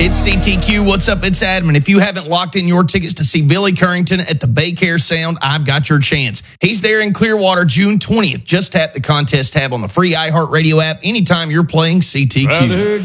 It's CTQ. What's up? It's Adam. And if you haven't locked in your tickets to see Billy Currington at the Baycare Sound, I've got your chance. He's there in Clearwater June 20th. Just tap the contest tab on the free iHeartRadio app anytime you're playing CTQ.